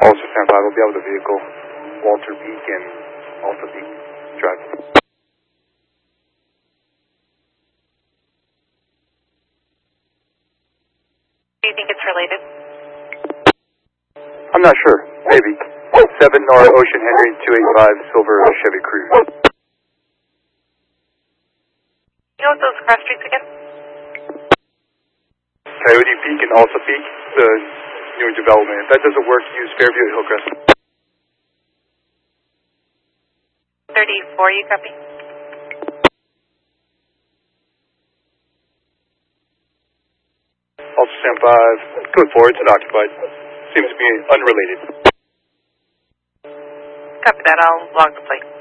Also, stand by. We'll be out of the vehicle. Walter Peak and Alpha Peak driving. Do you think it's related? I'm not sure. Maybe. 7 Nora Ocean Henry 285 Silver Chevy Cruze. You know what those cross streets again? Coyote Peak and Alpha Peak, the newer development. If that doesn't work, use Fairview at Hillcrest. 34, you copy? Also stand 5. Code 4, it's unoccupied. Seems to be unrelated. Copy that, I'll log the plate.